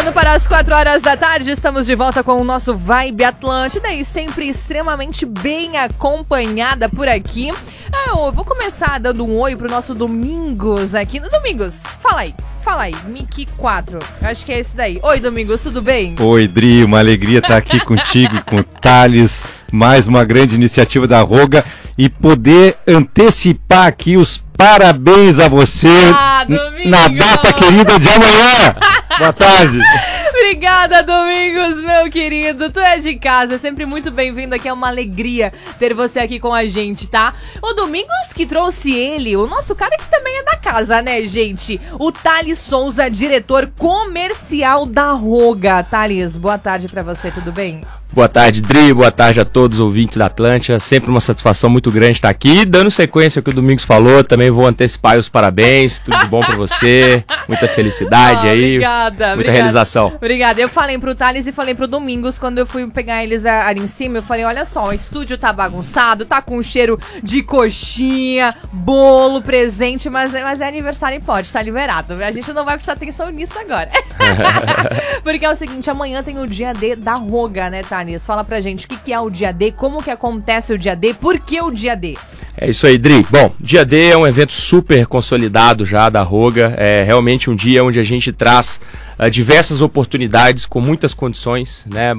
Caminhando para as 4 horas da tarde, estamos de volta com o nosso Vibe Atlântida e sempre extremamente bem acompanhada por aqui. Eu vou começar dando um oi pro nosso Domingos aqui. Domingos, fala aí, Mickey 4, acho que é esse daí. Oi, Domingos, tudo bem? Oi, Dri, uma alegria estar aqui contigo e com o Thales, mais uma grande iniciativa da Roga e poder antecipar aqui os parabéns a você na data querida de amanhã. Boa tarde. Obrigada, Domingos, meu querido. Tu é de casa, é sempre muito bem-vindo aqui. É uma alegria ter você aqui com a gente, tá? O Domingos que trouxe ele, o nosso cara que também é da casa, né, gente? O Thales Souza, diretor comercial da Roga. Thales, boa tarde pra você, tudo bem? Boa tarde, Dri, boa tarde a todos os ouvintes da Atlântida, sempre uma satisfação muito grande estar aqui, dando sequência ao que o Domingos falou, também vou antecipar os parabéns, tudo de bom pra você, muita felicidade aí, obrigada, muita realização. Obrigada, eu falei pro Thales e falei pro Domingos, quando eu fui pegar eles ali em cima, eu falei, olha só, o estúdio tá bagunçado, tá com cheiro de coxinha, bolo, presente, mas é aniversário e pode, tá liberado, a gente não vai prestar atenção nisso agora. Porque é o seguinte, amanhã tem o dia D da Roga, né, Thales? Fala pra gente o que é o dia D, como que acontece o dia D, por que o dia D? É isso aí, Dri. Bom, dia D é um evento super consolidado já da Roga, é realmente um dia onde a gente traz diversas oportunidades com muitas condições, né,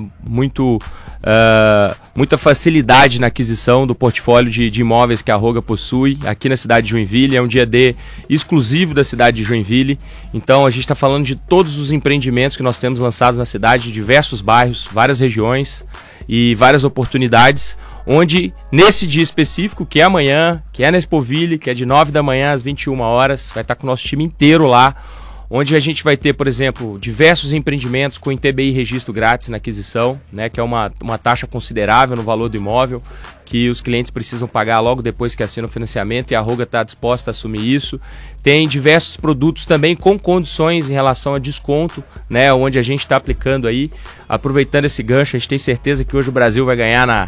muita facilidade na aquisição do portfólio de imóveis que a Roga possui aqui na cidade de Joinville. É um dia D exclusivo da cidade de Joinville, então a gente está falando de todos os empreendimentos que nós temos lançados na cidade, de diversos bairros, várias regiões e várias oportunidades, onde nesse dia específico, que é amanhã, que é na Expoville, que é de 9 da manhã às 21 horas, vai estar com o nosso time inteiro lá, onde a gente vai ter, por exemplo, diversos empreendimentos com ITBI registro grátis na aquisição, né, que é uma taxa considerável no valor do imóvel, que os clientes precisam pagar logo depois que assinam o financiamento, e a Roga está disposta a assumir isso. Tem diversos produtos também com condições em relação a desconto, né, onde a gente está aplicando aí, aproveitando esse gancho. A gente tem certeza que hoje o Brasil vai ganhar na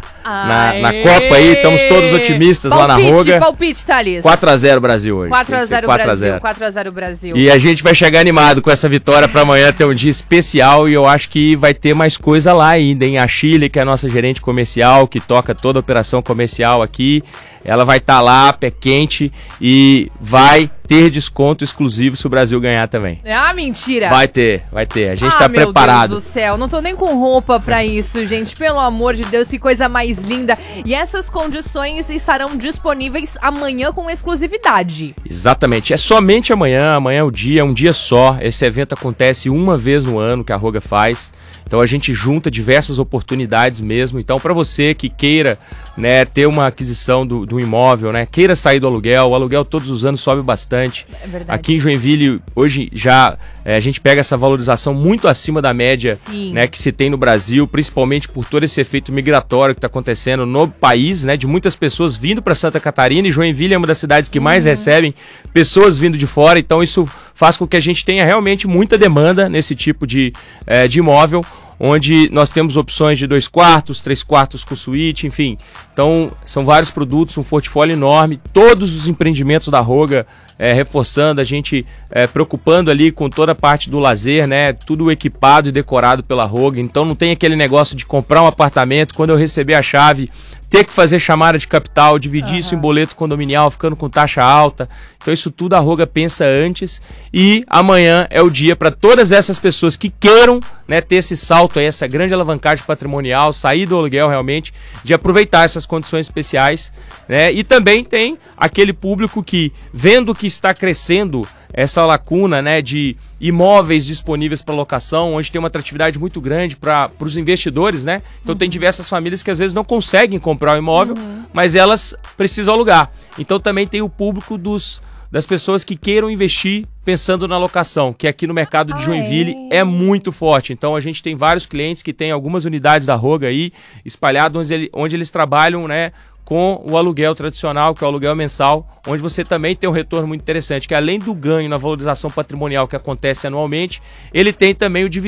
Copa aí, estamos todos otimistas lá na Roga. Palpite, Thales. 4-0 Brasil hoje. 4-0 Brasil, 4-0 Brasil. E a gente vai chegar animado com essa vitória para amanhã ter um dia especial, e eu acho que vai ter mais coisa lá ainda, hein? A Chile, que é a nossa gerente comercial, que toca toda a operação comercial aqui, ela vai estar lá, pé quente, e vai ter desconto exclusivo se o Brasil ganhar também. Ah, mentira! Vai ter, a gente tá preparado. Meu Deus do céu, não tô nem com roupa pra isso, gente, pelo amor de Deus, que coisa mais linda. E essas condições estarão disponíveis amanhã com exclusividade. Exatamente, é somente amanhã é o dia, é um dia só. Esse evento acontece uma vez no ano que a Roga faz, então a gente junta diversas oportunidades mesmo. Então, para você que queira, né, ter uma aquisição do imóvel, né, queira sair do aluguel, o aluguel todos os anos sobe bastante. É verdade. Aqui em Joinville, hoje já a gente pega essa valorização muito acima da média, né, que se tem no Brasil, principalmente por todo esse efeito migratório que está acontecendo no país, né, de muitas pessoas vindo para Santa Catarina, e Joinville é uma das cidades que mais recebem pessoas vindo de fora. Então isso faz com que a gente tenha realmente muita demanda nesse tipo de imóvel, onde nós temos opções de 2 quartos, 3 quartos com suíte, enfim. Então, são vários produtos, um portfólio enorme, todos os empreendimentos da Roga, reforçando, a gente preocupando ali com toda a parte do lazer, né? Tudo equipado e decorado pela Roga. Então, não tem aquele negócio de comprar um apartamento, quando eu receber a chave, ter que fazer chamada de capital, dividir isso em boleto condominial, ficando com taxa alta. Então isso tudo a Roga pensa antes, e amanhã é o dia para todas essas pessoas que queiram, né, ter esse salto aí, essa grande alavancagem patrimonial, sair do aluguel realmente, de aproveitar essas condições especiais, né? E também tem aquele público que, vendo que está crescendo essa lacuna, né, de imóveis disponíveis para locação, onde tem uma atratividade muito grande para os investidores, né? Então tem diversas famílias que às vezes não conseguem comprar o imóvel, mas elas precisam alugar. Então também tem o público das pessoas que queiram investir pensando na locação, que aqui no mercado de Joinville é muito forte. Então a gente tem vários clientes que têm algumas unidades da Roga aí espalhadas, onde eles trabalham, né, com o aluguel tradicional, que é o aluguel mensal, onde você também tem um retorno muito interessante, que além do ganho na valorização patrimonial que acontece anualmente, ele tem também o dividendo